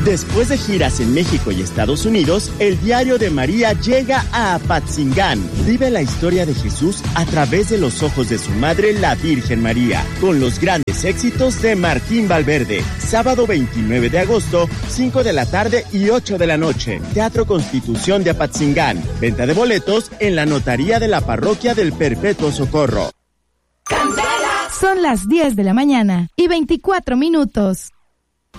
Después de giras en México y Estados Unidos, el Diario de María llega a Apatzingán. Vive la historia de Jesús a través de los ojos de su madre, la Virgen María, con los grandes éxitos de Martín Valverde. Sábado 29 de agosto, 5 de la tarde y 8 de la noche. Teatro Constitución de Apatzingán. Venta de boletos en la notaría de la Parroquia del Perpetuo Socorro. Son las 10 de la mañana y 24 minutos.